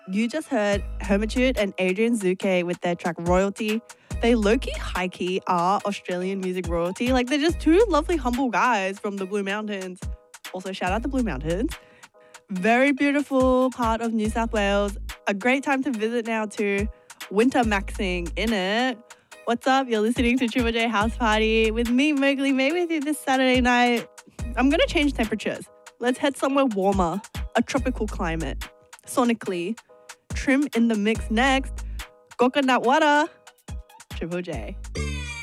You just heard Hermitude and Adrian Zuke with their track Royalty. They low-key, high-key are Australian music royalty. Like, they're just two lovely, humble guys from the Blue Mountains. Also, shout out the Blue Mountains. Very beautiful part of New South Wales. A great time to visit now too. Winter maxing in it. What's up? You're listening to Triple J House Party with me, Mowgli May, with you this Saturday night. I'm going to change temperatures. Let's head somewhere warmer. A tropical climate. Sonically. Trim in the mix next. Coconut water. Triple J.